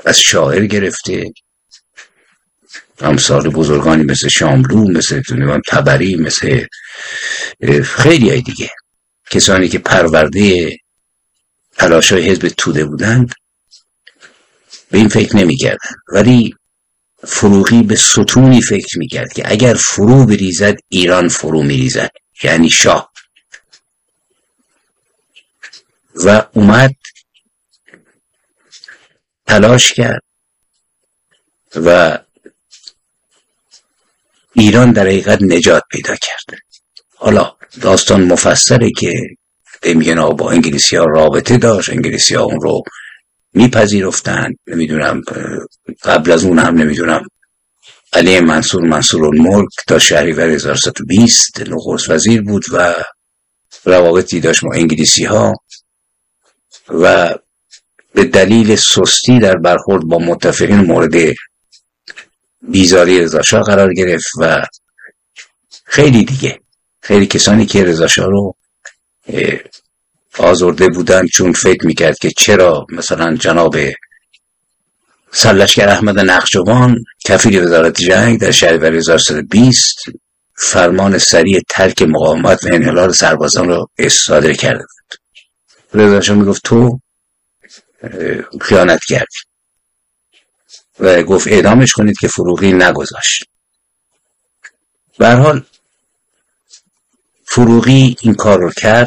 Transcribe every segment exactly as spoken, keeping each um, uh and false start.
از شاعر گرفته امثال بزرگانی مثل شاملو، مثل طبری، مثل خیلی های دیگه، کسانی که پرورده تلاش‌های حزب توده بودند، به این فکر نمی کردن. ولی فروغی به ستونی فکر می کرد که اگر فرو بریزد ایران فرو می ریزد، یعنی شاه. و اومد تلاش کرد و ایران در حقیقت نجات پیدا کرد. حالا داستان مفصله که میگن با انگلیسی ها رابطه داشت، انگلیسی ها اون رو میپذیرفتن، نمیدونم قبل از اون هم نمیدونم علی منصور منصور الملک تا شهریور هزار و سیصد و بیست نخست وزیر بود و روابطی داشت با انگلیسی ها و به دلیل سستی در برخورد با متفقین مورد بیزاری رضا شاه قرار گرفت و خیلی دیگه، خیلی کسانی که رضا شاه رو آزرده بودن، چون فکر میکرد که چرا مثلا جناب سرلشکر احمد نخجوان کفیل وزارت جنگ در شهریور هزار و سیصد و بیست فرمان سریع ترک مقاومت و انحلال سربازان رو صادر کرده بود. رضا شاه میگفت تو خیانت کردی و گفت اعدامش کنید که فروغی نگذاشت. به هر حال فروغی این کار رو کرد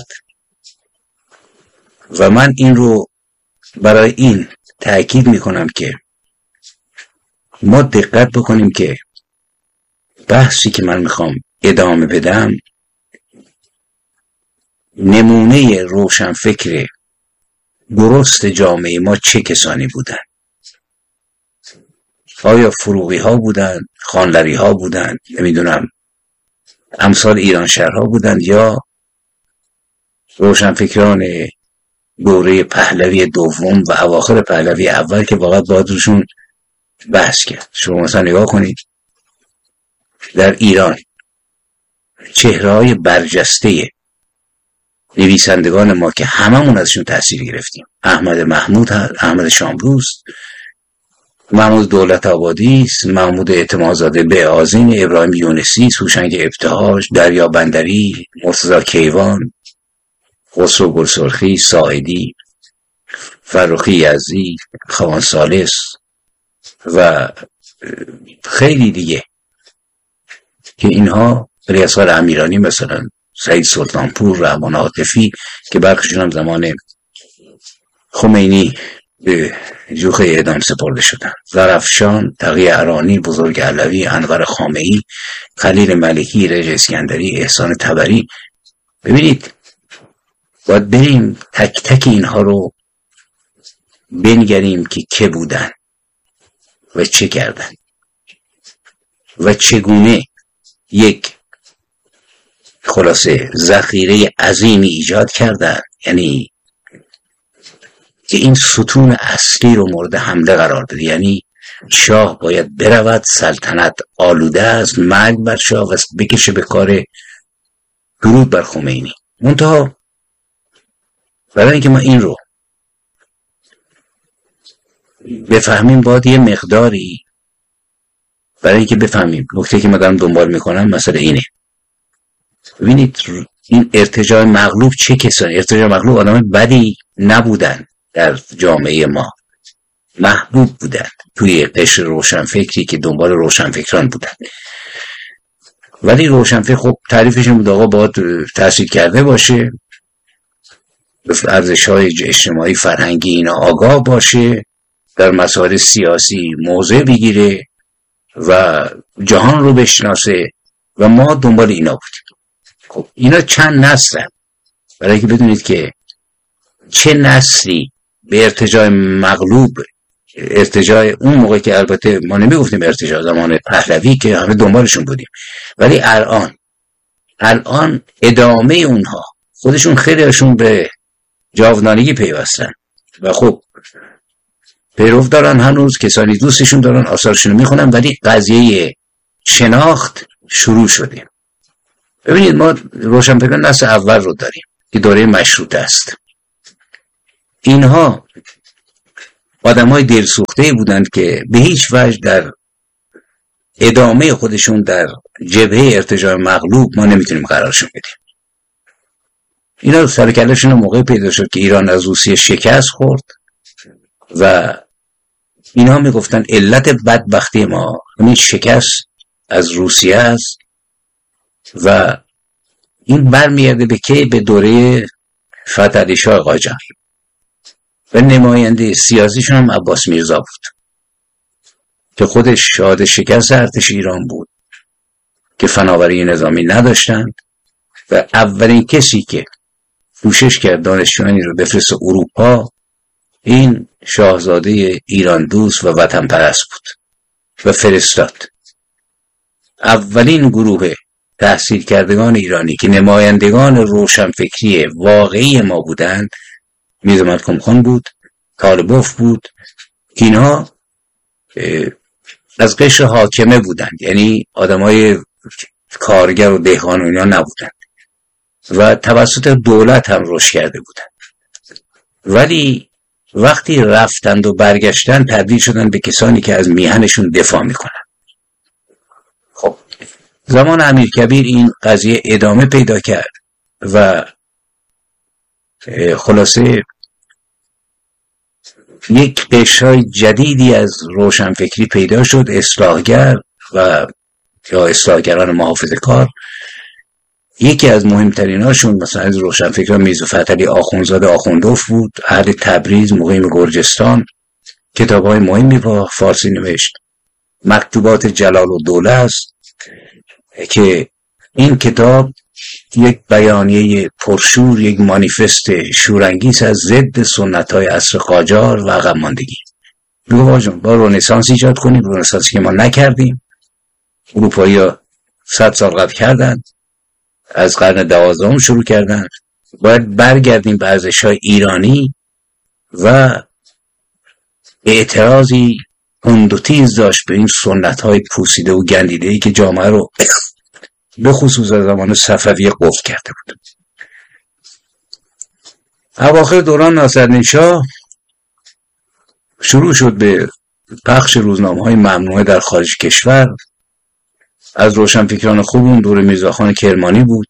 و من این رو برای این تأکید میکنم که ما دقت بکنیم که بحثی که من میخوام ادامه بدم نمونه روشنفکر درست جامعه ما چه کسانی بودن. آیا فروغی ها بودن، خانلری ها بودن، نمیدونم امثال ایران شهرها بودن، یا روشنفکران دوره پهلوی دوم و اواخر پهلوی اول که واقعا باید روشون بحث کرد. شما مثلا نگاه کنید در ایران چهره‌های برجسته نویسندگان ما که هممون ازشون تأثیر گرفتیم، احمد محمود، احمد شاملوست، محمود دولت آبادی است، محمود اعتمادزاده به‌آذین، ابراهیم یونسی، هوشنگ ابتهاج، دریا بندری، مرتضی کیوان، خسرو گلسرخی، ساعدی، فرخی یزدی، خوان ثالث و خیلی دیگه که اینها، الیاصغر امیرانی مثلا، سعید سلطانپور، رحمان عاطفی که برخیشون هم زمان خمینی به جوخه اعدام سپرده شدن، زرافشان، تقی ارانی، بزرگ علوی، انور خامه‌ای، خلیل ملکی، رژه اسکندری، احسان طبری. ببینید باید بریم تک تک اینها رو بنگریم که که بودن و چه کردن و چگونه یک خلاصه ذخیره عظیمی ایجاد کردن، یعنی که این ستون اصلی رو مورد حمله قرار بده. یعنی شاه باید برود، سلطنت آلوده است، مرگ بر شاه و بکشه به کار درود بر خمینی. منتها برای اینکه ما این رو بفهمیم باید یه مقداری، برای اینکه بفهمیم نکته که من دارم دنبال میکنم مسئله اینه. ببینید این ارتجاع مغلوب چه کسانی؟ ارتجاع مغلوب آدم بدی نبودن در جامعه ما، محبوب بودن توی قشر روشنفکری که دنبال روشنفکران بودن. ولی روشنفکر خب تعریفش این بود آقا باید تحصیل کرده باشه، به ارزش‌های اجتماعی فرهنگی اینا آگاه باشه، در مسائل سیاسی موضع بگیره و جهان رو بشناسه و ما دنبال اینا بودیم. خب اینا چند نسلن، برای که بدونید که چه نسلی به ارتجاع مغلوب، ارتجاع اون موقع که البته ما نمیگفتیم ارتجاع زمان پهلوی که همه دنبالشون بودیم، ولی الان الان ادامه اونها خودشون خیلی هاشون به جاودانگی پیوستن و خب پیرو دارن، هنوز کسانی دوستشون دارن، آثارشون رو میخونن، ولی قضیه شناخت شروع شده. ببینید ما روشنفکران نسل اول رو داریم که دوره مشروطه است. اینها آدمای دلسوخته بودند که به هیچ وجه در ادامه خودشون در جبهه ارتجاع مغلوب ما نمیتونیم قرارشون بدیم. اینا سرکلشون موقع پیدا شد که ایران از روسیه شکست خورد و اینا میگفتن علت بدبختی ما همین شکست از روسیه است و این برمیگرده به کی؟ به دوره فتح علی شاه قاجار و نماینده سیاسیشون هم عباس میرزا بود که خودش شاهد شکست ارتش ایران بود که فناوری نظامی نداشتند و اولین کسی که کوشش کرد دانشجویانی رو بفرست اروپا این شاهزاده ایران دوست و وطن پرست بود و فرستاد. اولین گروه تحصیل کردگان ایرانی که نمایندگان روشنفکری واقعی ما بودند میرزا ملکم خان بود، طالبوف بود. اینها از قشر حاکمه بودند، یعنی آدمای کارگر و دهقان و اینا نبودند و توسط دولت هم رشد کرده بودند، ولی وقتی رفتند و برگشتن تبدیل شدن به کسانی که از میهنشون دفاع میکنن. خب زمان امیرکبیر این قضیه ادامه پیدا کرد و خلاصه یک قشرهای جدیدی از روشنفکری پیدا شد، اصلاحگر و یا اصلاحگران محافظه‌کار. یکی از مهمترین هاشون مثلا از روشنفکران میرزا فتحعلی آخوندزاده آخوندوف بود، اهل تبریز، مقیم گرجستان. کتاب‌های مهمی با فارسی نوشت. مکتوبات جلال الدوله است که این کتاب یک بیانیه پرشور، یک مانیفست شورانگیز از ضد سنت‌های عصر قاجار و عقب ماندگی. میگه واجون با رنسانس ایجاد کنیم، رنسانسی که ما نکردیم، اروپایی‌ها صد سال قبل کردند، از قرن دوازدهم شروع کردند، باید برگردیم به ارزش‌های ایرانی و اعتراضی تند و تیز داشت به این سنت‌های پوسیده و گندیده‌ای که جامعه رو به خصوص از زمان صفویه قفل کرده بود. اواخر دوران ناصرالدین شاه شروع شد به پخش روزنامه‌های ممنوعه در خارج کشور. از روشنفکران خوب اون دوره میرزاخان کرمانی بود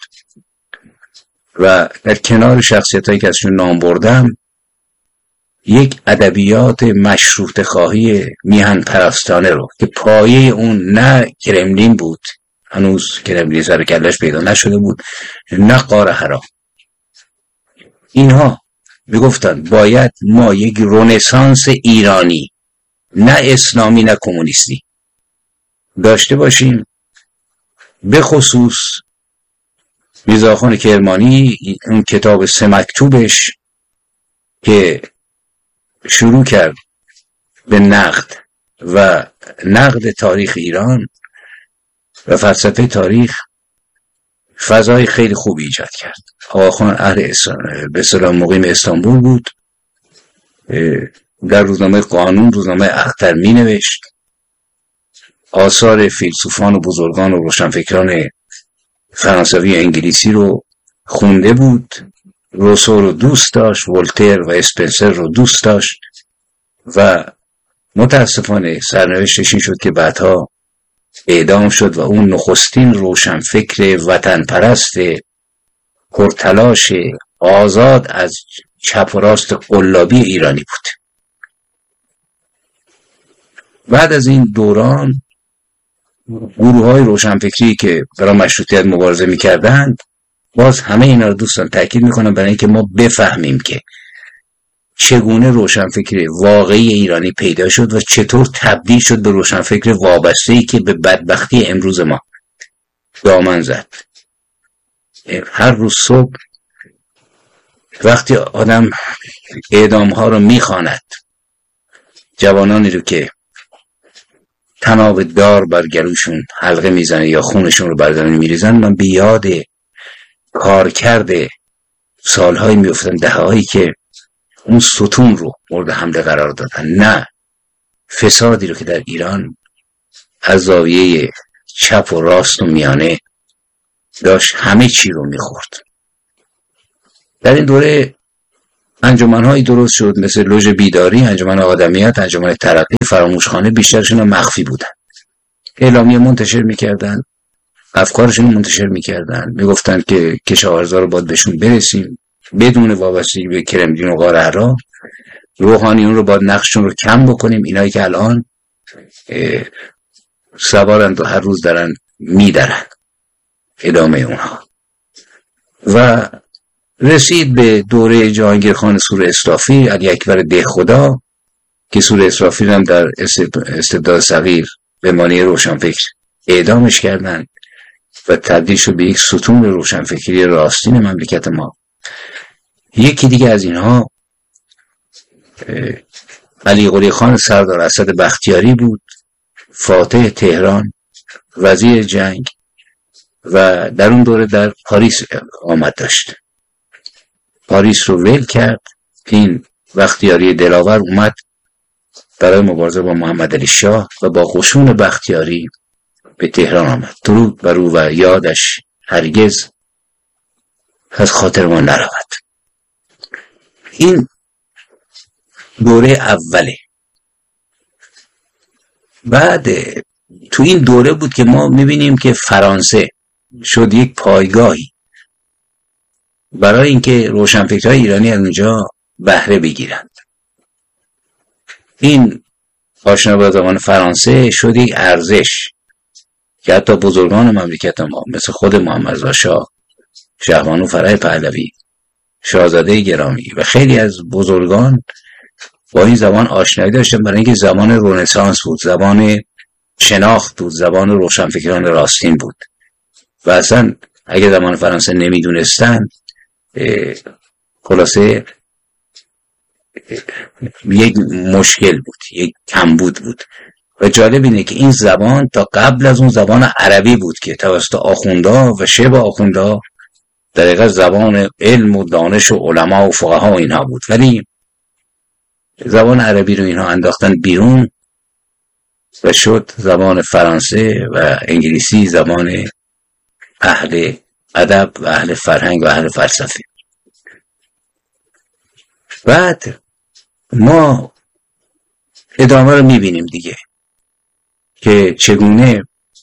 و در کنار شخصیتایی که ازشون نام بردم یک ادبیات مشروطه خواهی میهن پرستانه رو که پایه اون نه کرملین بود، هنوز کرملین سر کلش پیدا نشده بود، نه غار حرا. اینها میگفتن باید ما یک رنسانس ایرانی، نه اسلامی نه کمونیستی، داشته باشیم. به خصوص میرزاخان کرمانی اون کتاب سه مکتوبش که شروع کرد به نقد و نقد تاریخ ایران و فلسفه تاریخ، فضای خیلی خوبی ایجاد کرد. آقاخان اهل به اصطلاح مقیم استانبول بود، در روزنامه قانون، روزنامه اختر می نوشت، آثار فیلسوفان و بزرگان و روشنفکران فرانسوی و انگلیسی رو خونده بود، روسو رو دوست داشت، ولتر و اسپنسر رو دوست داشت و متاسفانه سرنوشتش این شد که بعدها اعدام شد و اون نخستین روشنفکر وطن پرست پرتلاش آزاد از چپ و راست قلابی ایرانی بود. بعد از این دوران گروه های روشنفکری که برای مشروطیت مبارزه میکردند باز همه اینا رو دوستان تاکید میکنم برای اینکه ما بفهمیم که چگونه روشنفکر واقعی ایرانی پیدا شد و چطور تبدیل شد به روشنفکر وابسته‌ای که به بدبختی امروز ما دامن زد. هر روز صبح وقتی آدم اعدام ها رو میخواند، جوانانی رو که تناب دار بر گلوشون حلقه میزنه یا خونشون رو بر زمین میریزن، من به یاد کار کرده سالهایی میفتن، دههایی که اون ستون رو مورد حمله قرار دادن، نه فسادی رو که در ایران از زاویه چپ و راست و میانه داشت همه چی رو میخورد. در این دوره انجمن‌هایی درست شد مثل لوژ بیداری، انجمن آدمیت، انجمن ترقی، فراموشخانه، بیشترشون هم مخفی بودن. اعلامیه منتشر میکردن، افکارشون منتشر میکردن، میگفتن که کشاورزا رو باید بهشون برسیم بدون وابستگی به کرملین و قاره. روحانیون رو باید نقششون رو کم بکنیم، اینایی که الان سوارند و هر روز دارن میدرن ادامه اونها. و رسید به دوره جهانگیر خان سور اسرافیل، علی اکبر دهخدا، که سور اسرافیل هم در استبداد صغیر به مانع روشنفکر اعدامش کردن و تبدیل شد به یک ستون روشنفکری راستین مملکت ما. یکی دیگه از اینها علی قلی خان سردار اسد بختیاری بود، فاتح تهران، وزیر جنگ، و در اون دوره در پاریس آمد داشت. پاریس رو ول کرد. این بختیاری دلاور اومد برای مبارزه با محمد علی شاه و با قشون بختیاری به تهران آمد. درود بر او و یادش هرگز از خاطر ما نرود. این دوره اوله. بعد تو این دوره بود که ما میبینیم که فرانسه شد یک پایگاهی برای اینکه روشنفکرهای ایرانی از اونجا بهره بگیرند. این آشنا با زبان فرانسه شد یک ارزش که حتی بزرگان مملکت ما مثل خود محمد رضا شاه، شهبانو فرح پهلوی، شاهزاده گرامی و خیلی از بزرگان با این زبان آشنایی داشتن، برای اینکه زبان رنسانس بود، زبان شناخت بود، زبان روشنفکران راستین بود. و اصلا اگه زبان فرانسه نمیدونستن خلاصه یک مشکل بود، یک کمبود بود. و جالب اینه که این زبان تا قبل از اون زبان عربی بود که توسط آخوندا و شبه آخوندا در حقیقت زبان علم و دانش و علما و فقها و اینها بود، ولی زبان عربی رو اینها انداختن بیرون و شد زبان فرانسه و انگلیسی زبان اهل ادب و اهل فرهنگ و اهل فلسفه. بعد ما ادامه رو میبینیم دیگه که چگونه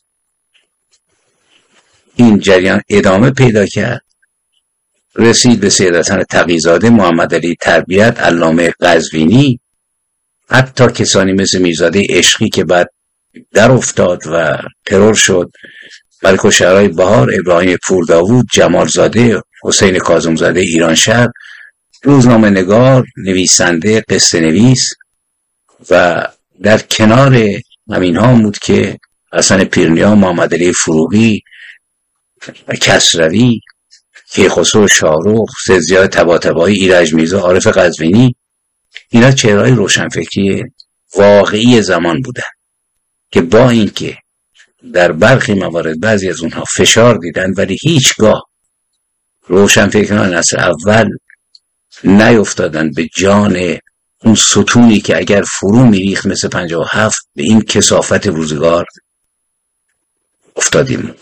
این جریان ادامه پیدا کرد. رسید به سید حسن تقی‌زاده، محمد علی تربیت، علامه قزوینی، حتی کسانی مثل میرزاده عشقی که بعد در افتاد و ترور شد، ملک الشعرای بهار، ابراهیم پورداوود، جمال زاده، حسین کاظمزاده ایرانشهر، روزنامه نگار، نویسنده، قصه نویس. و در کنار همین ها بود که حسن پیرنیا، محمد علی فروغی، کسروی، کیخسرو شاهرخ، سید ضیاء طباطبایی، ایرج میرزا، عارف قزوینی، اینا چهره‌های روشنفکری واقعی زمان بودن که با اینکه در برخی موارد بعضی از اونها فشار دیدن، ولی هیچگاه روشنفکران عصر اول نیفتادن به جان اون ستونی که اگر فرو میریخت مثل پنجاه و هفت به این کثافت روزگار افتادیم.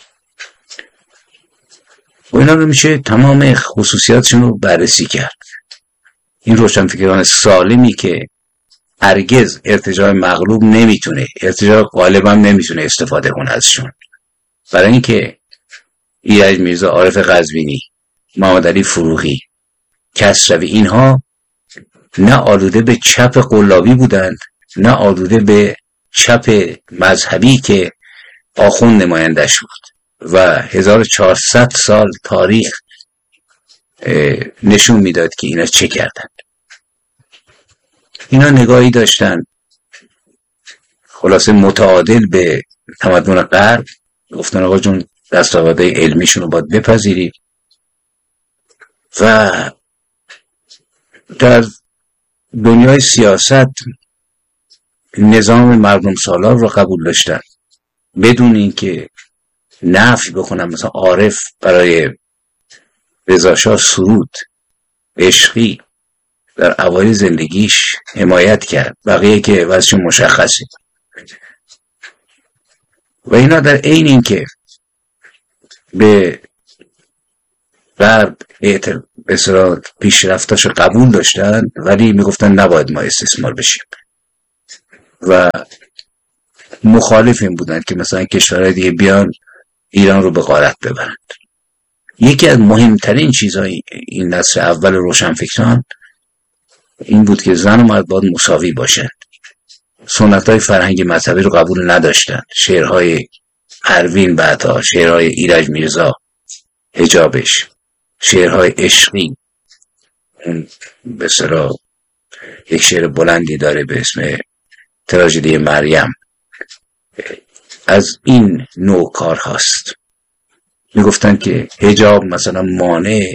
و اینا رو میشه تمام خصوصیاتشون رو بررسی کرد. این روشنفکران سالمی که هرگز ارتجاع مغلوب نمیتونه، ارتجاع غالب هم نمیتونه استفاده کنه ازشون، برای اینکه ایرج میرزا، عارف قزوینی، محمد علی فروغی، کسروی، اینها نه آلوده به چپ قلابی بودند، نه آلوده به چپ مذهبی که آخوند نمایندش بود. و هزار و چهارصد سال تاریخ نشون میداد که اینا چه کردند. اینا نگاهی داشتن خلاصه متعادل به تمدن غرب، گفتن آقا جون دستاوردهای علمیشون رو باید بپذیرید و در دنیای سیاست نظام مردم سالار رو قبول داشتن بدون اینکه نفی بکنن. مثلا عارف برای رضا شاه سرود عشقی در اوایل زندگیش حمایت کرد، بقیه که وضعش مشخصه. و اینا در عین این که به غرب به اصطلاح پیشرفتاشو قبول داشتن، ولی میگفتن نباید ما استثمار بشیم و مخالف این بودن که مثلا کشورهای دیگه بیان ایران رو به غارت ببرند. یکی از مهمترین چیزهای این نسل اول روشنفکران این بود که زن و مرد باید مساوی باشند. سنت‌های فرهنگ مذهبی رو قبول نداشتند. شعرهای پروین بعدها، شعرهای ایرج میرزا حجابش، شعرهای عشقی، اون به اصطلاح یک شعر بلندی داره به اسم تراژدی مریم، از این نوع کار هست. میگفتن که حجاب مثلا مانع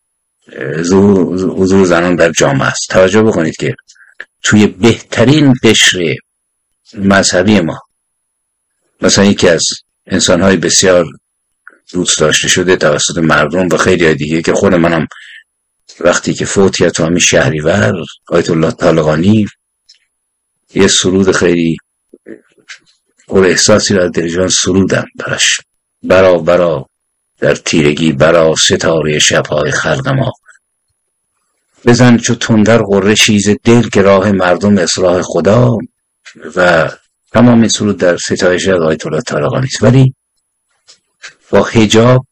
حضور زنان در جامعه است. توجه بکنید که توی بهترین قشر مذهبی ما، مثلا یکی از انسان‌های بسیار دوست داشته شده توسط مردم و خیلی دیگه که خود منم وقتی که فوت کرد تو همین شهریور، آیت الله طالقانی، یه سرود خیلی پر احساسی را از دل سرودم براش: برا برا در تیرگی، برا ستاره شب‌های خلق ما، بزن چو تندر غره شیز دل که راه مردم اصلاح خدا. و تمام این سرود در ستایش از آیت الله طالقانی است. ولی با حجاب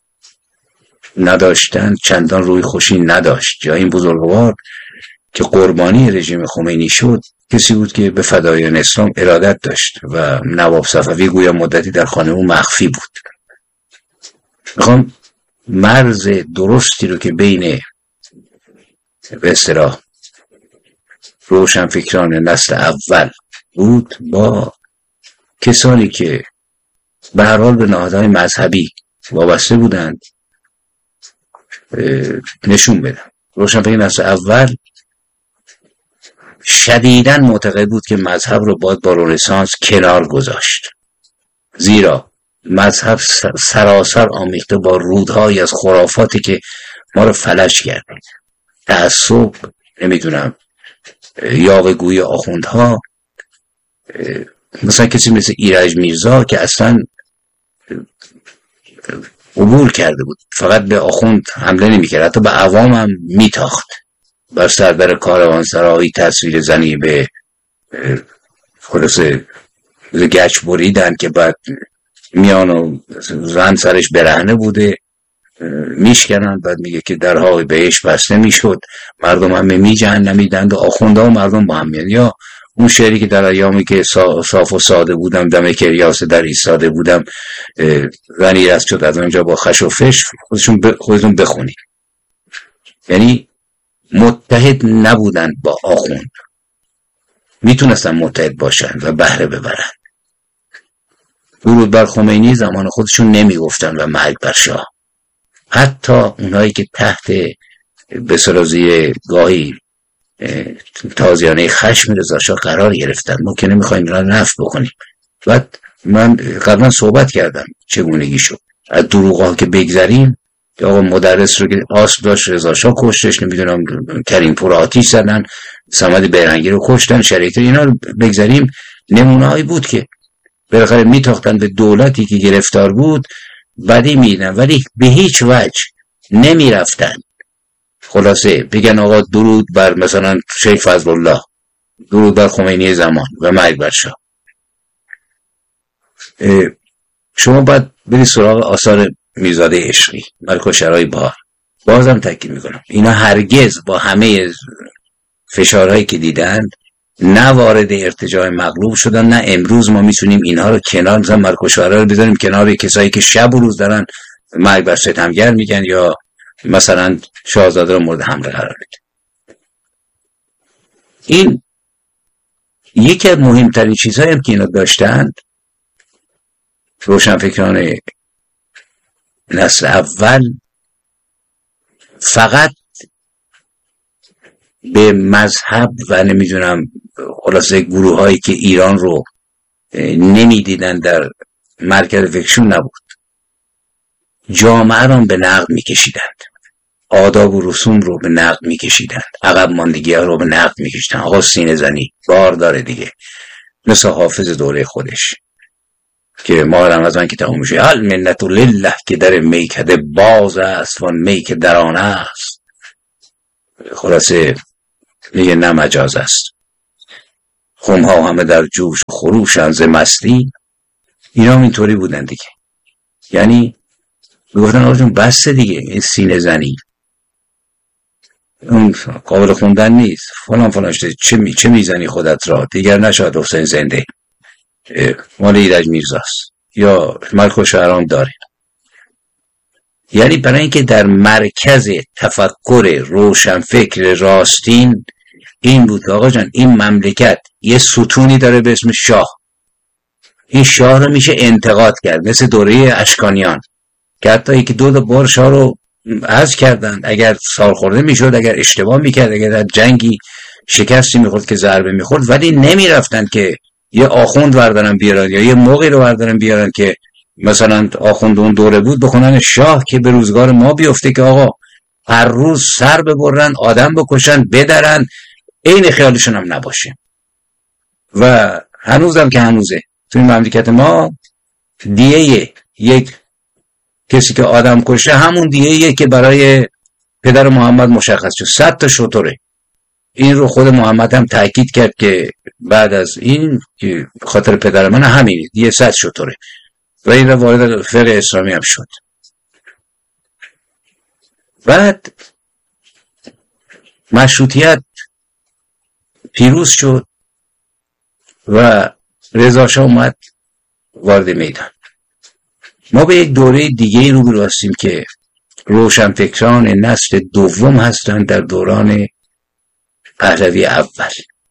نداشتن چندان روی خوشی نداشت. یا این بزرگوار که قربانی رژیم خمینی شد کسی بود که به فدایان اسلام ارادت داشت و نواب صفوی گویا مدتی در خانه او مخفی بود. میخوام مرز درستی رو که بین به اصطلاح روشنفکران نسل اول بود با کسانی که به هر حال به نهادهای مذهبی وابسته بودند نشون بدن. روشنفکر نسل اول شدیداً معتقد بود که مذهب رو باید با رنسانس کنار گذاشت، زیرا مذهب سراسر آمیخته با رودهایی از خرافاتی که ما رو فلج کرده. تعصب، نمیدونم، یاوه‌گویی آخوندها، مثلا کسی مثل ایرج میرزا که اصلا عبور کرده بود، فقط به آخوند حمله نمی‌کرد، حتی به عوام هم میتاخت. بر سردر کاروانسرایی تصویر زنی به خلاصه گچ بریدن که بعد میان و زن سرش برهنه بوده میشکنن، بعد میگه که درهای بهشت بسته میشد، مردم همه می جهنمیدند و آخونده و مردم با هم میاد. یا اون شعری که در ایامی که صاف و ساده بودم، دم کریاس در ایستاده بودم، زنی رست شد از اونجا با خش و فش، خودشون ب... خودتون بخونید. یعنی متحد نبودن با آخوند، میتونستن متحد باشن و بهره ببرن. درود بر خمینی زمان خودشون نمیگفتن و مرگ بر شاه. حتی اونایی که تحت بسرازی گاهی تازیانه خشم رضا شاه قرار گرفتن، ما که نمیخوایم اینا رو نفی بکنیم. بعد من قبلا صحبت کردم چگونگی شد. از دروغ‌ها که بگذریم، که آقا مدرس رو که آسب داشت رضا شاه کشتش، نمیدونم کریم پور آتیش زدن، صمد بیرنگی رو کشتن، شریعت، اینا رو بگذریم، نمونه‌هایی بود که بالاخره میتاختن به دولتی که گرفتار بود، بدی میدن ولی به هیچ وجه نمیرفتن خلاصه بگن آقا درود بر مثلا شیخ فضل الله، درود بر خمینی زمان و مرگ بر شاه. شما باید برید سراغ آثار میرزاده عشقی، ملک و شرای بهار. بازم تاکید میکنم اینا هرگز با همه فشارهایی که دیدند نه وارد ارتجاع مغلوب شدن، نه امروز ما میتونیم اینها رو کنار، مثلا ملک و شرای رو بذاریم کنار کسایی که شب و روز دارن مرگ بر ستمگر میگن یا مثلا شاهزاده رو مورد حمله قرار میدن. این یکی از مهمترین چیزهایی هم که اینا داشتند، روشنفکران نسل اول، فقط به مذهب و نمیدونم خلاصه گروه هایی که ایران رو نمیدیدن در مرکز فکرشون نبود، جامعه رو به نقد میکشیدند، آداب و رسوم رو به نقد میکشیدند، عقب ماندگی ها رو به نقد میکشیدند. آقا سینه زنی بار داره دیگه، مثل حافظ دوره خودش که ما رمضان که تموم میشه، المنت لله که در میکده باز است وان می که در آن است، خلاصه میگه نه مجاز است. خمها همه در جوش خروشن ز مستی. اینا هم اینطوری بودن دیگه. یعنی میگفتن آقا جون بسته دیگه این سینه زنی اون قابل خوندن نیست فلان فلان شده، چه می چه میزنی خودت را دیگر نشاید حسین زنده، مال ایرج میرزاست یا ملک و شهرام داره. یعنی برای اینکه در مرکز تفکر روشنفکر راستین این بود آقا جان این مملکت یه ستونی داره به اسم شاه، این شاه رو میشه انتقاد کرد، مثل دوره اشکانیان که حتی یکی دو تا بار شاه رو حذف کردن اگر سالخورده میشد، اگر اشتباه میکرد، اگر در جنگی شکستی میخورد که ضربه میخورد، ولی نمیرفتن که یه آخوند بردارن بیارن یا یه موقعی رو بردارن بیارن که مثلا آخوند اون دوره بود بخونن شاه که به روزگار ما بیفته که آقا هر روز سر ببرن، آدم بکشن، بدرن، عین خیالشون هم نباشه. و هنوزم که هنوزه توی مملکت ما دیه یک کسی که آدم کشه همون دیه که برای پدر محمد مشخص شد، صد تا شطوره. این رو خود محمد هم تاکید کرد که بعد از این که خاطر پدر من همین دیه صد شطوره و این رو وارد فقه اسلامی هم شد. بعد مشروطیت پیروز شد و رضا شاه اومد وارد میدان. ما به یک دوره دیگه روبرو هستیم که روشنفکران نسل دوم هستند در دوران پهلوی اول.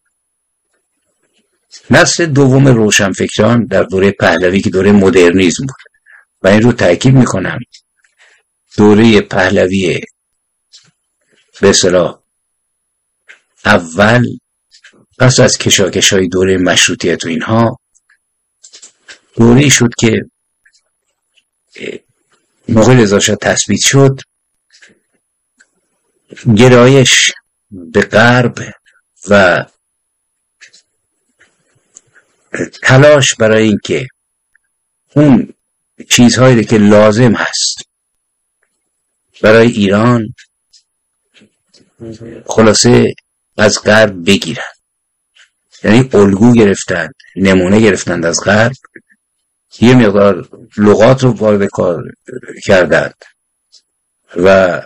نسل دوم روشنفکران در دوره پهلوی که دوره مدرنیسم بود و این رو تاکید میکنم دوره پهلوی به اصطلاح اول پس از کشاکش‌های دوره مشروطیت و اینها دوره‌ای شد که موقع رضا شاه تثبیت شد گرایش به غرب و تلاش برای اینکه اون چیزهایی که لازم هست برای ایران خلاصه از غرب بگیرن، یعنی الگو گرفتن، نمونه گرفتند از غرب، یه مقدار لغات رو وارد کار کردند و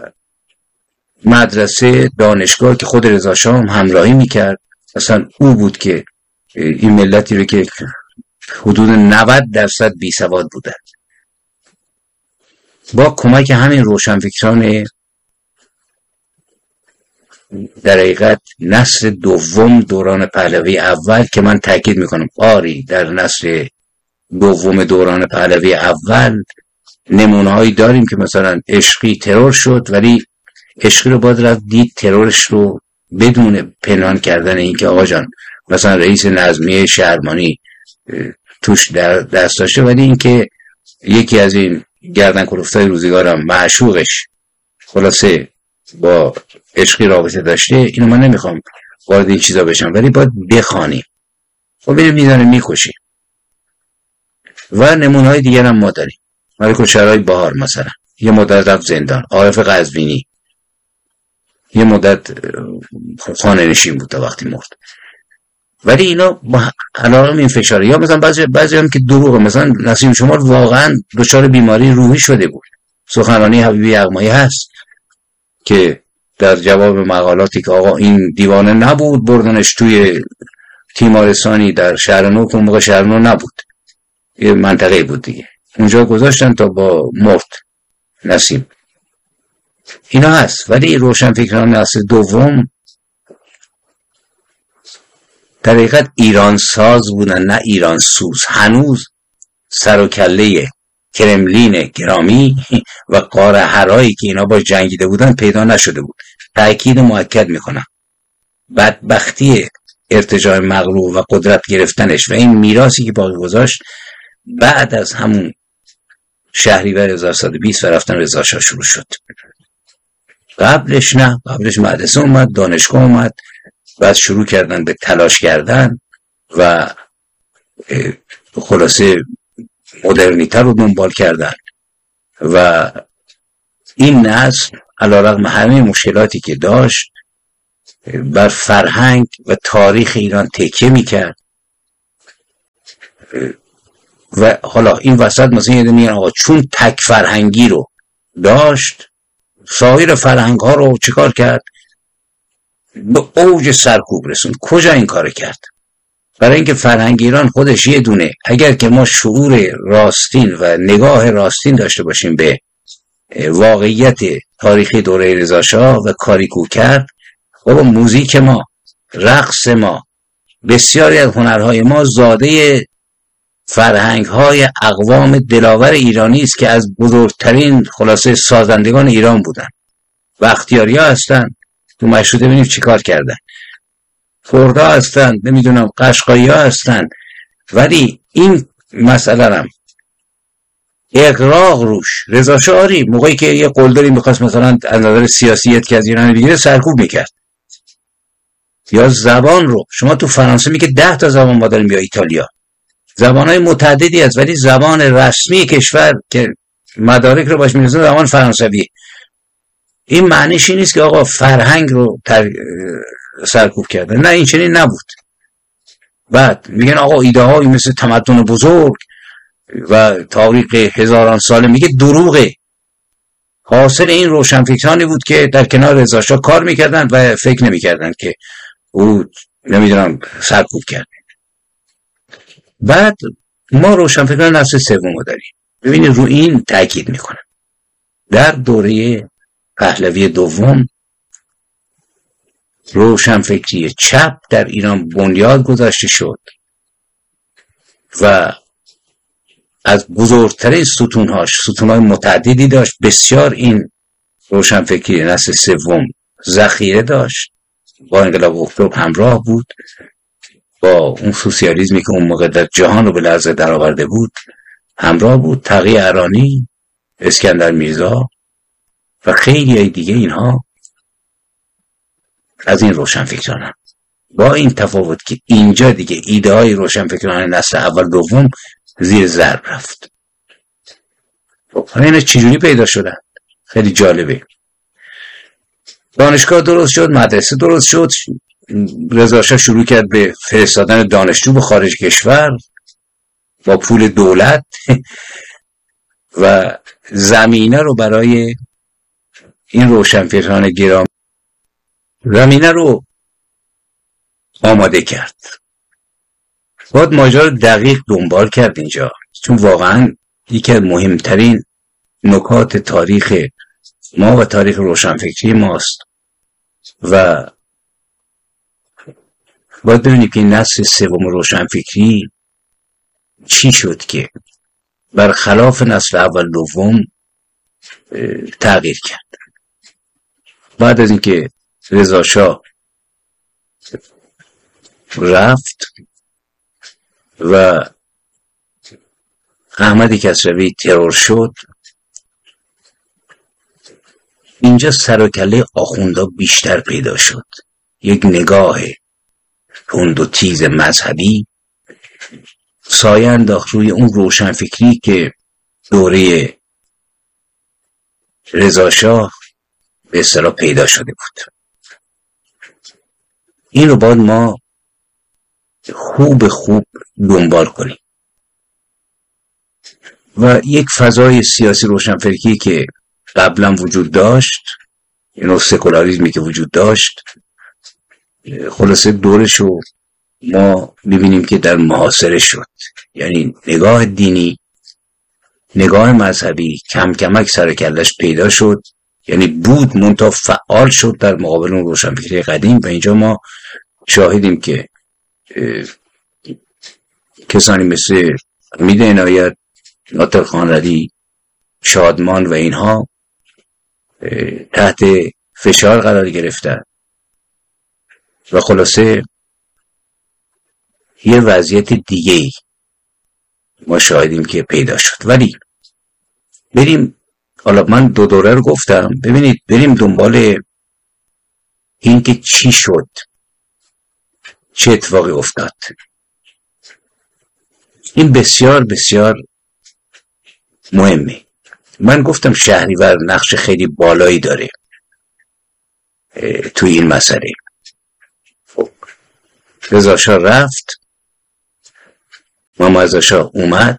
مدرسه دانشگاه که خود رضا شاه هم همراهی میکرد، اصلا او بود که این ملتی رو که حدود نود درصد بی سواد بودند با کمک همین روشنفکران در حقیقت نسل دوم دوران پهلوی اول که من تاکید میکنم آری در نسل دوم دوران پهلوی اول نمونه هایی داریم که مثلا عشقی ترور شد ولی عشقی رو باید رفت دید ترورش رو بدون پنهان کردن اینکه آقا جان مثلا رئیس نظمیه شهربانی توش دست داشته، ولی اینکه یکی از این گردن کلفتای روزگارم معشوقش خلاصه با عشقی رابطه داشته، اینو من نمیخوام وارد این چیزا بشم ولی باید بخوانیم. خب بریم میزنه میکشیم. و نمونه های دیگر هم ما داریم. ملک الشعرای بهار مثلا یه مدت رفت زندان، عارف قزوینی یه مدت خانه نشین بود تا وقتی مرد، ولی اینا با علاقه این فشاره. یا مثلا بعضی بعضی هم که دروغه، مثلا نسیم شمال واقعا دچار بیماری روحی شده بود. سخنرانی حبیبی یغمایی هست که در جواب مقالاتی که آقا این دیوانه نبود بردنش توی تیمارستانی در شهر نو که اون موقع شهر نو نبود، یه منطقه بود دیگه، اونجا گذاشتن تا با مرد نسیم. اینا هست. ولی روشنفکران نسل دوم در حقیقت ایران ساز بودن نه ایران سوز. هنوز سر و کله کرملین گرامی و قاره هرایی که اینا با جنگیده بودن پیدا نشده بود. تأکید مؤکد میکنم بدبختی ارتجاع مغلوب و قدرت گرفتنش و این میراثی که باقی گذاشت بعد از همون شهریور هزار و سیصد و بیست و رفتن رضا شاه شروع شد. قبلش نه، قبلش مدرسه اومد، دانشگاه اومد، بعد شروع کردن به تلاش کردن و خلاصه مدرنیته رو دنبال کردن و این نسل علیرغم همه مشکلاتی که داشت بر فرهنگ و تاریخ ایران تکیه میکرد و حالا این وسط مثلا یه دنیا آقا چون تک فرهنگی رو داشت سایر فرهنگ ها رو چیکار کرد؟ به اوج سرکوب رسوند. کجا این کار کرد؟ برای اینکه فرهنگ ایران خودش یه دونه، اگر که ما شعور راستین و نگاه راستین داشته باشیم به واقعیت تاریخی دوره رضا شاه و کاریکو کرد، بابا موزیک ما، رقص ما، بسیاری از هنرهای ما زاده فرهنگ‌های اقوام دلاور ایرانی است که از بزرگترین خلاصه سازندگان ایران بودن. بختیاریا هستن، تو مشروطه ببینیم چیکار کردن، کردا هستن، نمیدونم قشقایی‌ها هستن، ولی این مسئله هم اغراق روش رضا شاه موقعی که یه قلدری میخواست مثلا از نظر سیاسیت که از ایران بگیره سرکوب میکرد. یا زبان رو شما تو فرانسه میگه ده تا زبان ما داریم، یا ایتالیا زبانهای متعددی هست، ولی زبان رسمی کشور که مدارک رو باش می‌نویسن زبان فرانسوی. این معنیش این نیست که آقا فرهنگ رو تر... سرکوب کرده، نه این چنین نبود. بعد میگن آقا ایده هایی مثل تمدن بزرگ و تاریخ هزاران ساله، میگه دروغه. حاصل این روشنفکرانی بود که در کنار رضا شاه کار میکردن و فکر نمیکردن که او نمیدونم سرکوب کرده. بعد ما روشنفکران نسل سوم رو داریم. ببینید رو این تاکید میکنم. در دوره پهلوی دوم روشنفکری چپ در ایران بنیاد گذاشته شد و از بزرگترین ستونهاش ستونهای متعددی داشت. بسیار این روشنفکری نسل سوم ذخیره داشت، با انقلاب اکتبر همراه بود، با اون سوسیالیسمی که اون موقع در جهان رو به لرزه در آورده بود همراه بود. تقی ارانی، اسکندر میرزا و خیلی دیگه اینها از این روشنفکران هم. با این تفاوت که اینجا دیگه ایده های روشنفکران نسل اول دوم زیر ضرب رفت. حالا اینا چجوری پیدا شدن؟ خیلی جالبه. دانشگاه درست شد، مدرسه درست شد، رضا شاه شروع کرد به فرستادن دانشجو به خارج کشور با پول دولت و زمینه رو برای این روشنفکران گرامی زمینه رو آماده کرد. باید ماجرا رو دقیق دنبال کرد اینجا، چون واقعا یکی از مهمترین نکات تاریخ ما و تاریخ روشنفکری ماست و باید ببینیم که نسل سوم روشنفکری چی شد که برخلاف نسل اول دوم تغییر کرد. بعد از اینکه رضا شاه رفت و احمد کسروی ترور شد، اینجا سر و کله آخوندا بیشتر پیدا شد. یک نگاه تند و تیز مذهبی سایه انداخت روی اون روشنفکری که دوره رضا شاه به اصطلاح پیدا شده بود. این رو باید ما خوب خوب دنبال کنیم و یک فضای سیاسی روشنفکری که قبلا وجود داشت، اینو سکولاریزمی که وجود داشت، خلاصه دورشو ما ببینیم که در محاصره شد. یعنی نگاه دینی، نگاه مذهبی کم کمک سر کلش پیدا شد، یعنی بود منتها فعال شد در مقابل اون روشنفکری قدیم. و اینجا ما شاهدیم که کسانی مثل امید عنایت، ناطق خانلری، شادمان و اینها تحت فشار قرار گرفتن و خلاصه یه وضعیت دیگه ما شاهدیم که پیدا شد. ولی بریم، حالا من دو دوره رو گفتم، ببینید بریم دنبال این که چی شد، چه اتفاقی افتاد. این بسیار بسیار مهمه. من گفتم شهریور نقش خیلی بالایی داره توی این مسئله. رضا شاه رفت، محمد رضا شاه اومد،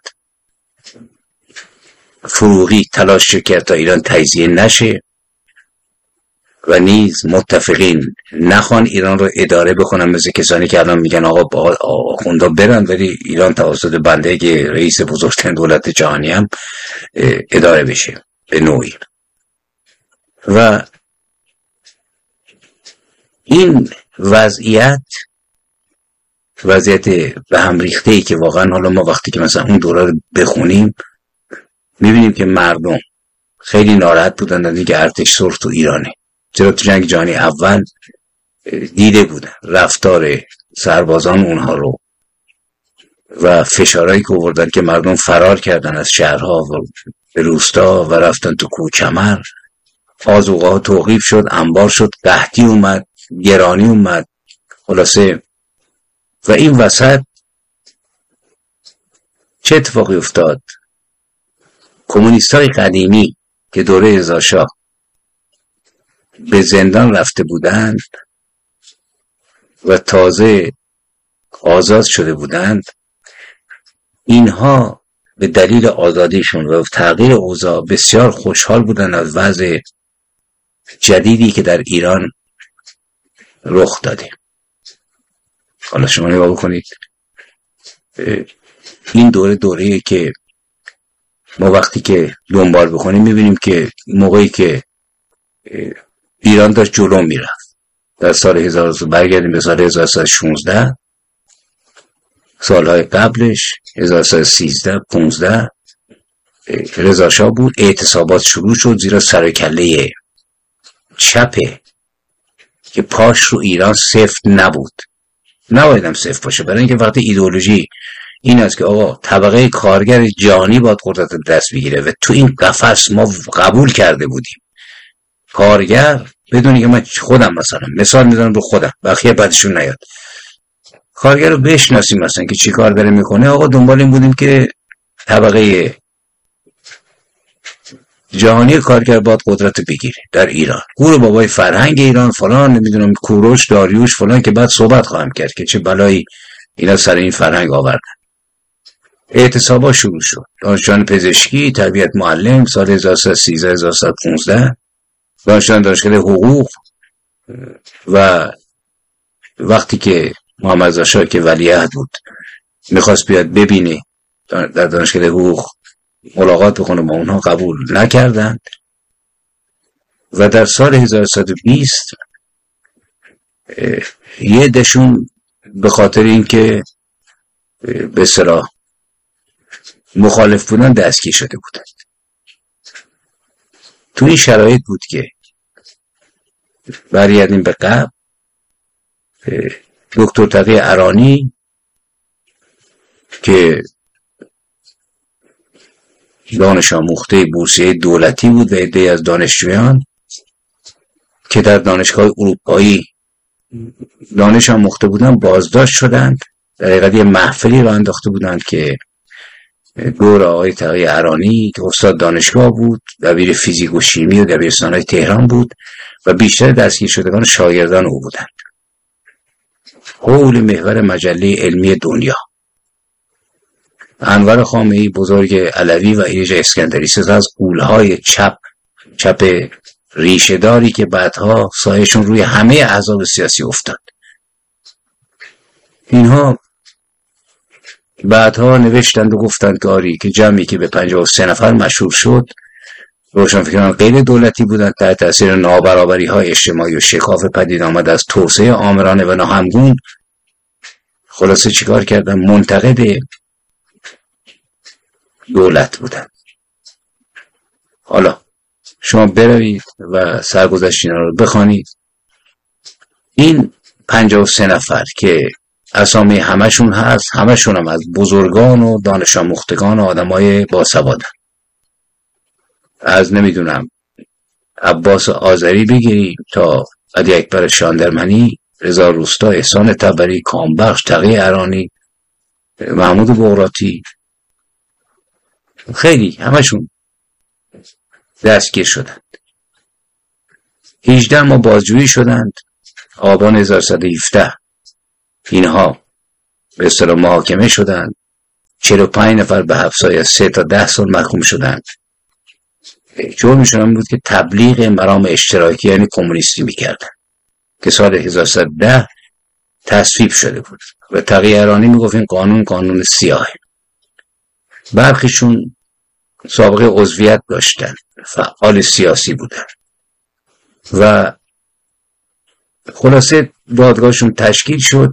فروغی تلاش کرد تا ایران تجزیه نشه و نیز متفقین نخوان ایران رو اداره بکنن، مثل کسانی که الان میگن آقا آخوندا برن ولی ایران توسط بنده که رئیس بزرگترین دولت جهانی هم اداره بشه به نوعی. و این وضعیت وضعیت به هم ریخته ای که واقعا حالا ما وقتی که مثلا اون دوره رو بخونیم میبینیم که مردم خیلی ناراحت بودن از اینکه ارتش سرخ تو ایرانه، چرا تو جنگ جهانی اول دیده بودن رفتار سربازان اونها رو و فشارهایی که آوردن که مردم فرار کردن از شهرها و به روستا و رفتن تو کوهکمر، آذوقه ها توقیف شد، انبار شد، قحطی اومد، گرانی اومد، خلاصه. و این وسط چه اتفاقی افتاد؟ کمونیستای قدیمی که دوره رضا شاه به زندان رفته بودند و تازه آزاد شده بودند، اینها به دلیل آزادیشون و تغییر اوضاع بسیار خوشحال بودند از وضع جدیدی که در ایران رخ داده. حالا شما نگاه بکنید، این دوره دوره‌ای که ما وقتی که دنبال بکنیم میبینیم که موقعی که ایران داشت جلو میرفت، در سال هزار برگردیم به سال هزار و سیصد و شانزده، سالهای قبلش هزار و سیصد و سیزده پانزده رضا شاه بود، اعتصابات شروع شد زیرا سرکله چپه که پاش رو ایران سفت نبود، نبایدم سفت باشه، برای اینکه وقتی ایدئولوژی این است که آقا طبقه کارگر جهانی باید قدرت دست بگیره و تو این قفس ما قبول کرده بودیم کارگر، بدونی که من خودم مثلا مثال میزنم رو خودم، بقیه بعدشون نیاد، کارگر رو بشناسیم مثلا که چی کار داره میکنه، آقا دنبال این بودیم که طبقه جهانی کارگر باید قدرت بگیره در ایران، گور بابای فرهنگ ایران فلان نمیدونم کوروش داریوش فلان که بعد صحبت خواهم کرد که چه بلایی اینا سر این فرهنگ آوردن. اعتصابا شروع شد، دانشجویان پزشکی، تربیت معلم سال هزار و سیصد و سیزده هزار و سیصد و پانزده، دانشجویان دانشکده حقوق، و وقتی که محمد رضا شاه که ولیعهد بود میخواست بیاد ببینه در دانشکده حقوق ملاقات بکنه با اونها، قبول نکردند و در سال هزار و سیصد و بیست یه دشون به خاطر اینکه به اصطلاح مخالف بودن دستگیر شده بودند. تو این شرایط بود که برگردیم به قبل، دکتر تقی ارانی که دانش آموخته بورسیه دولتی بود و عده‌ای از دانشجویان که در دانشگاه اروپایی دانش آموخته بودن بازداشت شدند. در حقیقت یه محفلی را انداخته بودند که دور آقای تقی ارانی که استاد دانشگاه بود، دبیر فیزیک و شیمی و دبیرستان‌های تهران بود و بیشتر دستگیر شدگان شاگردان او بودند. حول محور مجله علمی دنیا، انور خامنه‌ای بزرگ علوی و ایرج اسکندری، سه از غول‌های چپ چپ ریشه‌داری که بعدها سایه‌شون روی همه احزاب سیاسی افتاد. اینها بعدها نوشتند و گفتند که آری که جمعی که به پنجاه و سه نفر مشهور شد روشنفکران غیر دولتی بودند، تحت تاثیر نابرابری‌های اجتماعی و شکاف پدید آمد از توسعه آمرانه و ناهمگون، خلاصه چیکار کردن؟ منتقد دولت بودند. حالا شما بروید و سرگذشت اینا رو بخوانید. این پنجاه و سه نفر که اسامی همشون هست، همشون هم از بزرگان و دانش آموختگان و آدمای باسوادن، از نمیدونم عباس آذری بگیریم تا علی اکبر شاندرمنی، رضا روستا، احسان تبری، کامبخش، تقی ارانی، محمود بغراتی، خیلی همشون دستگیر شدند. هجده ما بازجویی شدند. آبان هزار و سیصد و هفده اینها به اصطلاح محاکمه شدند. چهل و پنج نفر به حبس‌های از سه تا ده سال محکوم شدند. جرمشون هم بود که تبلیغ مرام اشتراکی یعنی کمونیستی میکردن که سال هزار و سیصد و ده تصویب شده بود و تقی ارانی میگفت این قانون قانون سیاهه. برخیشون سابقه عضویت داشتن، فعال سیاسی بودن و خلاصه دادگاهشون تشکیل شد.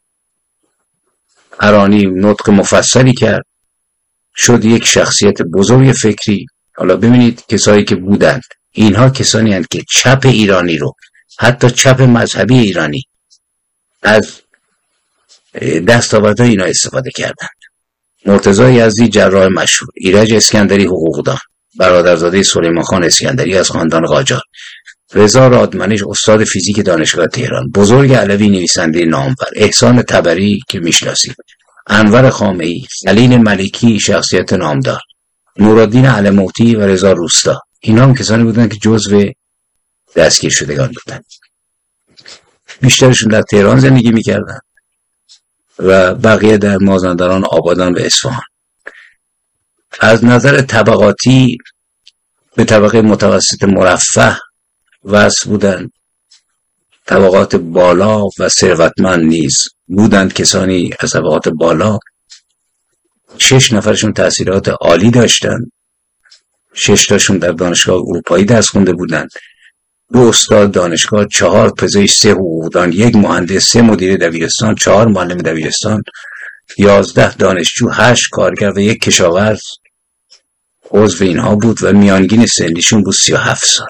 ارانی نطق مفصلی کرد، شد یک شخصیت بزرگ فکری. حالا ببینید کسایی که بودند، اینها کسانی هستند که چپ ایرانی رو، حتی چپ مذهبی ایرانی، از دستاوردهای اینا استفاده کردند. مرتضی یزدی جراح مشهور، ایرج اسکندری حقوقدان، برادرزاده سلیمان خان اسکندری از خاندان قاجار، رضا رادمنش استاد فیزیک دانشگاه تهران، بزرگ علوی نویسنده نامور، احسان طبری که میشناسید، انور خامه‌ای، خلیل ملکی شخصیت نامدار، نورالدین علموتی و رضا روستا. اینا هم کسانی بودند که جزو دستگیر شدگان بودند. بیشترشون در تهران زندگی میکردند و بقیه در مازندران، آبادان و اصفهان. از نظر طبقاتی به طبقه متوسط مرفه وصل بودند. طبقات بالا و ثروتمند نیز بودند کسانی از طبقات بالا. شش نفرشون تحصیلات عالی داشتند. شش تاشون در دانشگاه اروپایی درس خونده بودند. دو استاد دانشگاه، چهار پزشک، سه حقوقدان، یک مهندس، سه مدیر دبیرستان، چهار معلم دبیرستان، یازده دانشجو، هشت کارگر و یک کشاورز عضو اینها بود و میانگین سنیشون بود سی و هفت سال.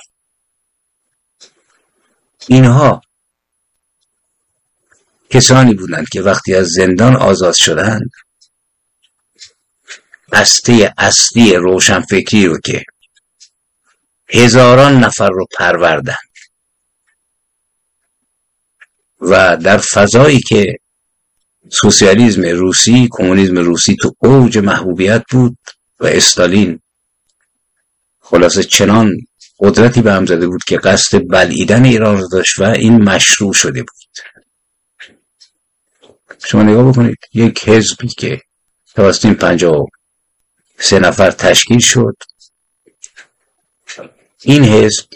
اینها کسانی بودند که وقتی از زندان آزاد شدند هسته اصلی روشنفکری رو که هزاران نفر رو پروردند و در فضایی که سوسیالیسم روسی، کمونیسم روسی تو اوج محبوبیت بود و استالین خلاصه چنان قدرتی به هم زده بود که قصد بلعیدن ایران رو داشت و این مشروع شده بود. شما نگاه بکنید، یک حزبی که توسط این پنجاه و سه نفر تشکیل شد، این حزب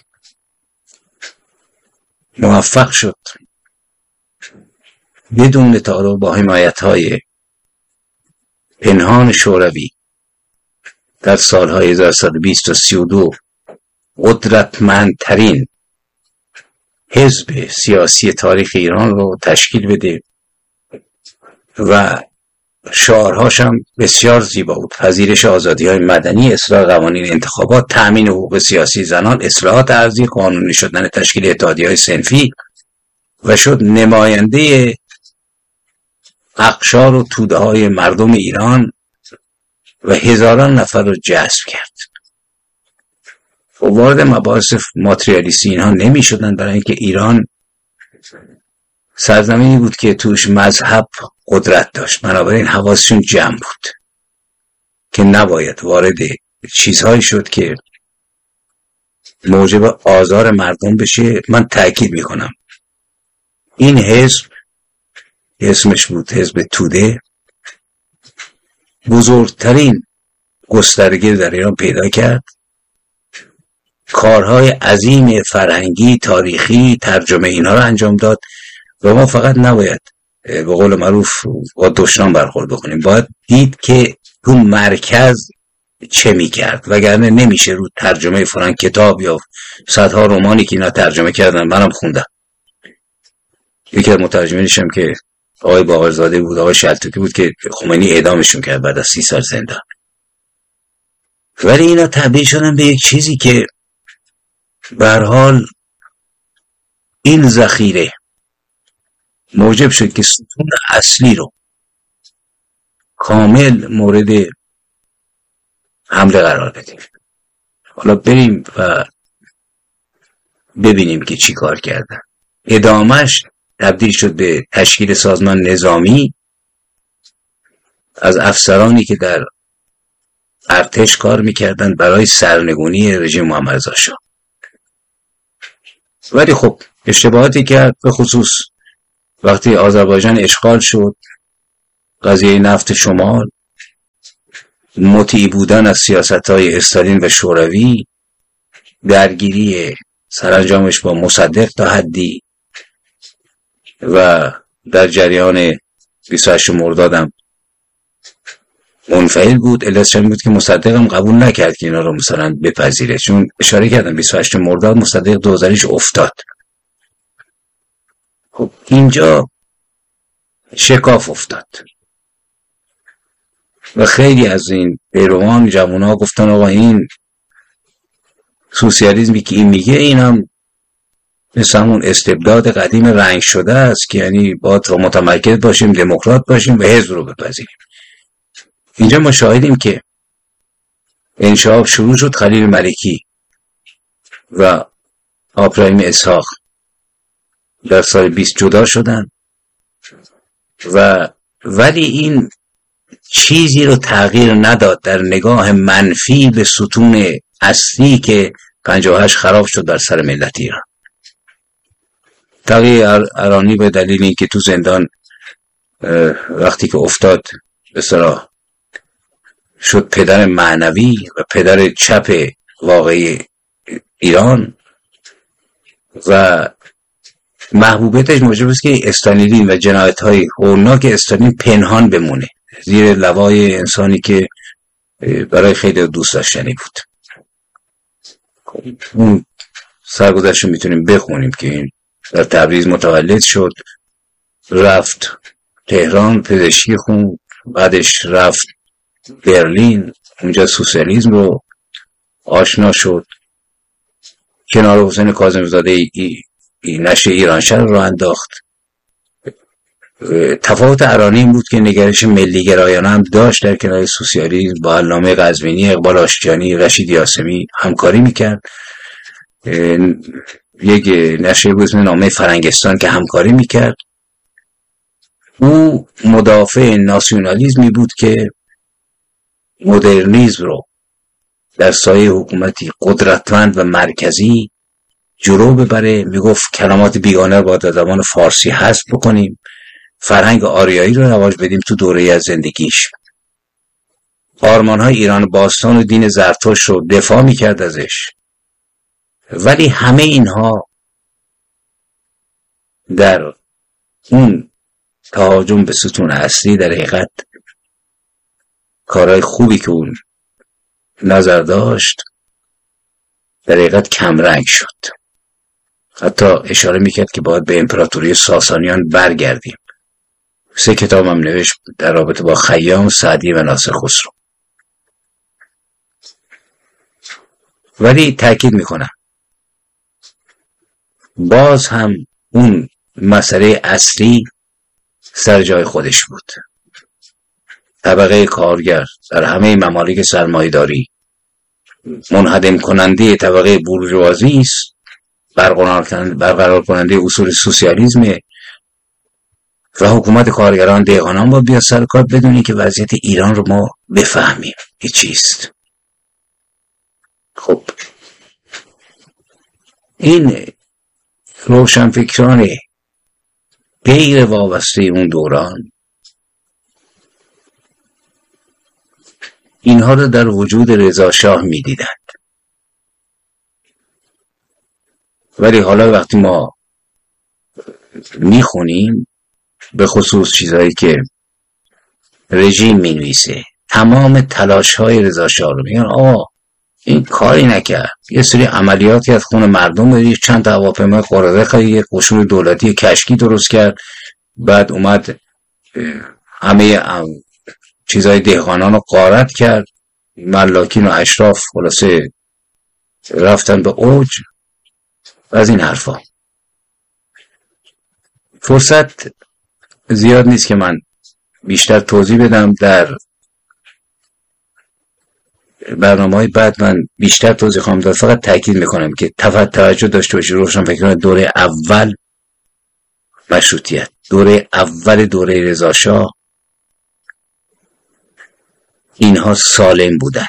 موفق شد بدون تعارض با حمایت‌های پنهان شوروی در سالهای هزار و سیصد و بیست تا سی و دو قدرتمندترین حزب سیاسی تاریخ ایران رو تشکیل بده و شعارهاش هم بسیار زیبا بود: پذیرش آزادی‌های مدنی، اصلاح قوانین انتخابات، تأمین حقوق سیاسی زنان، اصلاحات ارضی، قانونی شدن تشکیل اتحادیه‌های صنفی و شد نماینده اقشار و توده‌های مردم ایران و هزاران نفر رو جذب کرد. و وارد مباحث ماتریالیستی اینها نمی شدن، برای اینکه ایران سرزمینی بود که توش مذهب قدرت داشت، بنابراین حواسشون جمع بود که نباید وارد چیزهایی شد که موجب آزار مردم بشه. من تأکید میکنم این حزب، اسمش بود حزب توده، بزرگترین گسترگی در ایران پیدا کرد، کارهای عظیم فرهنگی، تاریخی، ترجمه اینها رو انجام داد و ما فقط نباید به قول معروف با دشنام برخورد بکنیم، باید دید که تو مرکز چه میکرد، وگرنه نمیشه رو ترجمه فلان کتاب یا صدها رمانی که اینا ترجمه کردن، منم خوندم. یکی از مترجمینشم که آقای باقرزاده بود، آقای شلتوکی بود که خمینی اعدامشون کرد بعد از سی سال زندان. ولی اینا تبدیل شدن به یک چیزی که به هر حال این ذخیره موجب شد که ستون اصلی رو کامل مورد حمله قرار بدیم. حالا بریم و ببینیم که چی کار کردن. ادامهش تبدیل شد به تشکیل سازمان نظامی از افسرانی که در ارتش کار میکردن برای سرنگونی رژیم محمد رضا شاه. ولی خب اشتباهاتی کرد، به خصوص وقتی آذربایجان اشغال شد، قضیه نفت شمال، مطیع بودن از سیاست‌های استالین و شوروی، درگیری سرانجامش با مصدق تا حدی و در جریان بیست و هشت مردادم منفعل بود. علتش این بود که مصدق هم قبول نکرد که اینا رو مثلا بپذیره، چون اشاره کردم بیست و هشت مرداد مصدق دوزاریش افتاد. خب اینجا شکاف افتاد و خیلی از این پیروان جوونا گفتن آقا این سوسیالیسمی که این میگه این هم مثل همون استبداد قدیم رنگ شده است که یعنی باید تا متمرکز باشیم، دموکرات باشیم و حزب رو بپذیریم. اینجا ما شاهدیم که انشعاب شروع شد. خلیل ملکی و ابراهیم اسحاق در سال بیست جدا شدن و ولی این چیزی رو تغییر نداد در نگاه منفی به ستون اصلی که پنجاه و هشت خراب شد در سر ملت ایران. تقی ارانی به دلیل اینکه تو زندان وقتی که افتاد به صلاح شد پدر معنوی و پدر چپ واقعی ایران و محبوبیتش موجب است که استالین و جنایت‌های هولناک استالین پنهان بمونه زیر لوای انسانی که برای خیلی دوست داشتنی بود. اون سرگذشت رو میتونیم بخونیم که این در تبریز متولد شد، رفت تهران پزشکی خوند، بعدش رفت برلین، اونجا سوسیالیسم رو آشنا شد. کنار حسین کاظمی‌زاده ای, ای, ای نشر ایرانشهر رو انداخت. تفاوت ارانی بود که نگرش ملی گرایانه هم داشت در کنار سوسیالیسم، با علامه قزوینی، اقبال آشتیانی، رشید یاسمی همکاری میکرد. یک نشریه بود نامه فرنگستان که همکاری میکرد. او مدافع ناسیونالیزمی بود که مدرنیسم رو در سایه حکومتی قدرتمند و مرکزی جلو ببره. میگفت کلمات بیگانه رو باید در زبان فارسی حذف بکنیم، فرهنگ آریایی رو رواج بدیم تو دوره از زندگیش. آرمان‌های ایران باستان و دین زرتشت رو دفاع میکرد ازش. ولی همه اینها در اون تهاجم به ستون اصلی در حقیقت کارهای خوبی که اون نظر داشت در حقیقت کمرنگ شد. حتی اشاره میکرد که باید به امپراتوری ساسانیان برگردیم. سه کتاب هم نوشت در رابطه با خیام، سعدی و ناصر خسرو. ولی تأکید میکنم باز هم اون مسئله اصلی سر جای خودش بود. طبقه کارگر در همه ممالک سرمایه‌داری منهدم کننده طبقه بورژوازی است، برقرار کننده اصول سوسیالیسم و حکومت کارگران دهقانان با بیاد سر کار بدونی که وضعیت ایران رو ما بفهمیم که چیست. خب این روشنفکران غیر وابسته اون دوران اینها رو در وجود رضا شاه می دیدند. ولی حالا وقتی ما می خونیم به خصوص چیزهایی که رژیم می نویسه، تمام تلاش های رضا شاه رو میگن آقا این کاری نکرد، یه سری عملیاتی از خون مردم بدید، چند تا هواپیمای قرازه یک قشون دولتی کشکی درست کرد، بعد اومد همه چیزای دهقانان رو غارت کرد، ملاکین و اشراف خلاصه رفتن به اوج از این حرفا. فرصت زیاد نیست که من بیشتر توضیح بدم، در برنامه‌های بعد من بیشتر توضیح خواهم داد. فقط تاکید میکنم که توجه داشته باشید روشنفکران دوره اول مشروطیت، دوره اول دوره رضا شاه، اینها سالم بودند.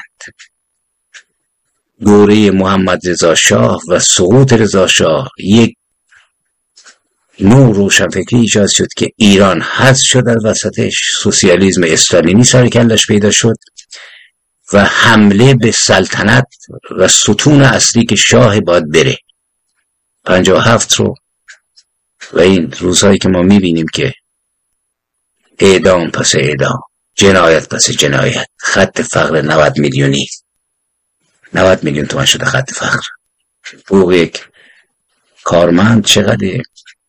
دوره محمد رضا شاه و سقوط رضا شاه یک نوع روشنفکری ایجاد شد که ایران حذف شد از وسطش، سوسیالیسم استالینی سر کلش پیدا شد و حمله به سلطنت و ستون اصلی که شاه باید بره پنجاه و هفت رو و این روزهایی که ما میبینیم که اعدام پس اعدام، جنایت پس جنایت، خط فقر نود میلیونی نود میلیون تومان شده خط فقر. حقوق یک کارمند چقدر؟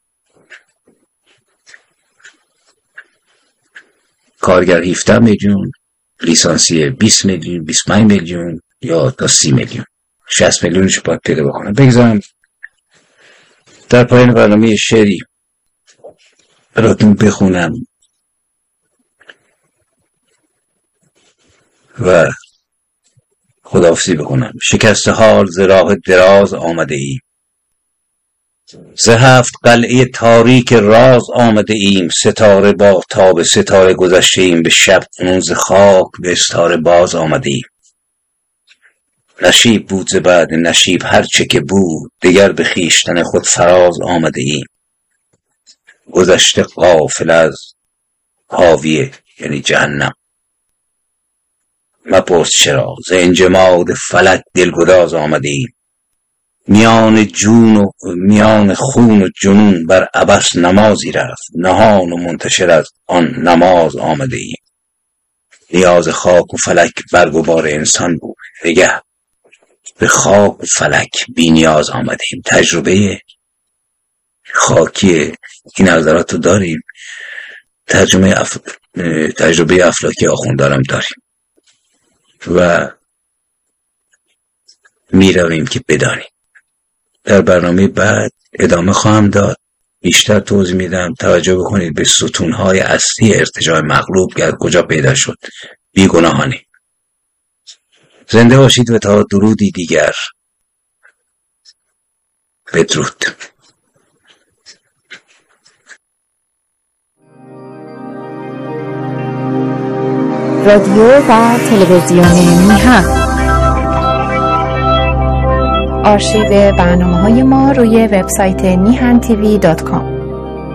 کارگر هفده میلیون، لیسانسیه بیست میلیون، بیست و پنج میلیون یا تا سی میلیون، شصت میلیونش باید پیدا بکنم. بگذارم در پایان برنامه شعری براتون بخونم و خداحافظی بکنم. شکست حال ز راه دراز آمده ایم، ز هفت قلعه تاریک راز آمده ایم، ستاره با تاب ستاره گذشته ایم، به شب کنون ز خاک به استاره باز آمده ایم. نشیب بود ز بعد نشیب هر چه که بود، دگر به خویشتن خود فراز آمده ایم. گذشته غافل از حاویه یعنی جهنم، مپرس چرا ز انجماد فلک دلگداز آمده ایم. میان جون و میان خون و جنون بر عبث نمازی رفت، نهان و منتشر از آن نماز آمده ایم. نیاز خاک و فلک برگ و بار انسان بود، نگه به خاک و فلک بی نیاز آمده ایم. تجربه خاکی این نظرات رو داریم، ترجمه اف... تجربه افلاکی آخوندارم داریم و می رویم که بدانیم. در برنامه بعد ادامه خواهم داد، بیشتر توضیح میدم. توجه بکنید به ستونهای اصلی ارتجاع مغلوب که از کجا پیدا شد. بیگناهانه. زنده باشید و تا درودی دیگر بدرود. رادیو و تلویزیون میهن. آرشیو برنامه‌های ما روی وبسایت میهن تیوی دات کام.